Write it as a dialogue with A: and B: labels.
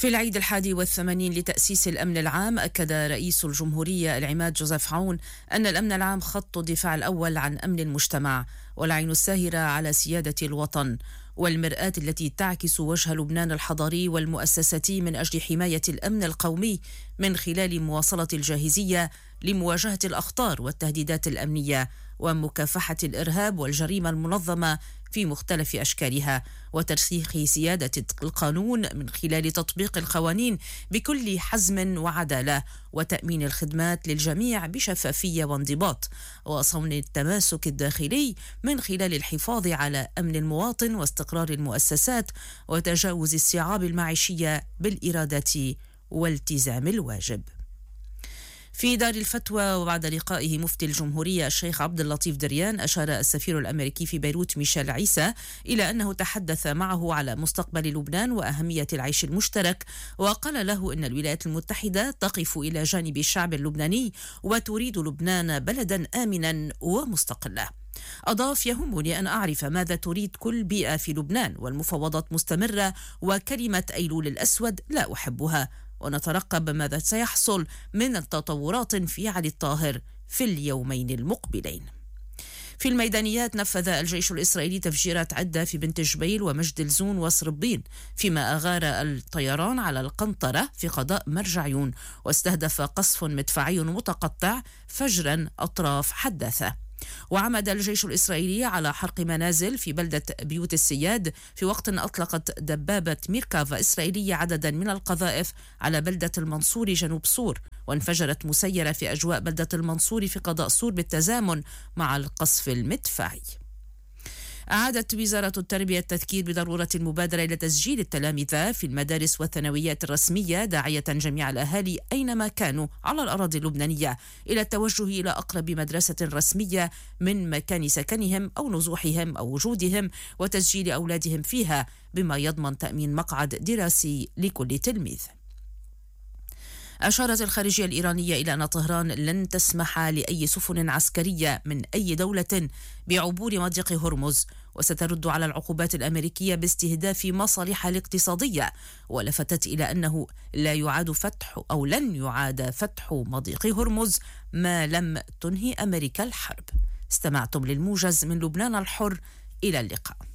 A: في العيد 81 لتأسيس الأمن العام، أكد رئيس الجمهورية العماد جوزيف عون أن الأمن العام خط الدفاع الأول عن أمن المجتمع والعين الساهرة على سيادة الوطن، والمرآة التي تعكس وجه لبنان الحضاري والمؤسساتي من أجل حماية الأمن القومي من خلال مواصلة الجاهزية لمواجهة الأخطار والتهديدات الأمنية ومكافحة الإرهاب والجريمة المنظمة في مختلف أشكالها، وترسيخ سيادة القانون من خلال تطبيق القوانين بكل حزم وعدالة، وتأمين الخدمات للجميع بشفافية وانضباط، وصون التماسك الداخلي من خلال الحفاظ على أمن المواطن واستقرار المؤسسات وتجاوز الصعاب المعيشية بالإرادة والتزام الواجب. في دار الفتوى وبعد لقائه مفتي الجمهورية الشيخ عبد اللطيف دريان، أشار السفير الأمريكي في بيروت ميشيل عيسى إلى أنه تحدث معه على مستقبل لبنان وأهمية العيش المشترك، وقال له أن الولايات المتحدة تقف إلى جانب الشعب اللبناني وتريد لبنان بلدا آمنا ومستقلا. أضاف: يهمني أن أعرف ماذا تريد كل بيئة في لبنان، والمفاوضات مستمرة، وكلمة أيلول الأسود لا أحبها، ونترقب ماذا سيحصل من التطورات في علي الطاهر في اليومين المقبلين. في الميدانيات، نفذ الجيش الإسرائيلي تفجيرات عدة في بنت جبيل ومجد الزون وسربين، فيما أغار الطيران على القنطرة في قضاء مرجعيون، واستهدف قصف مدفعي متقطع فجرا أطراف حداثة. وعمد الجيش الإسرائيلي على حرق منازل في بلدة بيوت السياد، في وقت أطلقت دبابة ميركافا إسرائيلية عددا من القذائف على بلدة المنصور جنوب صور، وانفجرت مسيرة في أجواء بلدة المنصور في قضاء صور بالتزامن مع القصف المدفعي. أعادت وزارة التربية التذكير بضرورة المبادرة إلى تسجيل التلامذة في المدارس والثانويات الرسمية، داعية جميع الأهالي أينما كانوا على الأراضي اللبنانية إلى التوجه إلى أقرب مدرسة رسمية من مكان سكنهم أو نزوحهم أو وجودهم، وتسجيل أولادهم فيها، بما يضمن تأمين مقعد دراسي لكل تلميذ. أشارت الخارجية الإيرانية إلى أن طهران لن تسمح لأي سفن عسكرية من أي دولة بعبور مضيق هرمز، وسترد على العقوبات الأمريكية باستهداف مصالحها الاقتصادية، ولفتت إلى أنه لن يعاد فتح مضيق هرمز ما لم تنهي أمريكا الحرب. استمعتم للموجز من لبنان الحر، إلى اللقاء.